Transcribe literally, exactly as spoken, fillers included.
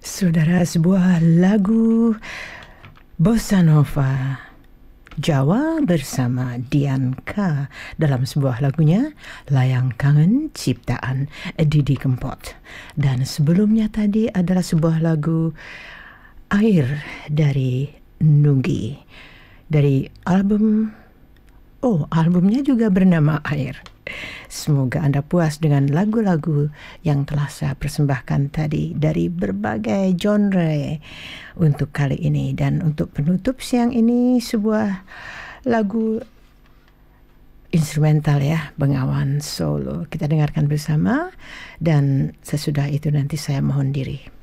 Saudara, sebuah lagu bossa nova Jawa bersama Dianka dalam sebuah lagunya Layang Kangen ciptaan Didi Kempot. Dan sebelumnya tadi adalah sebuah lagu Air dari Nugi dari album, oh albumnya juga bernama Air. Semoga Anda puas dengan lagu-lagu yang telah saya persembahkan tadi dari berbagai genre untuk kali ini. Dan untuk penutup siang ini sebuah lagu instrumental ya, Bengawan Solo. Kita dengarkan bersama dan sesudah itu nanti saya mohon diri.